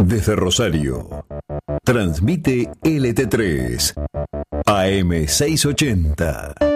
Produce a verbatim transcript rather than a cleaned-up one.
Desde Rosario, transmite L T tres, A M seiscientos ochenta.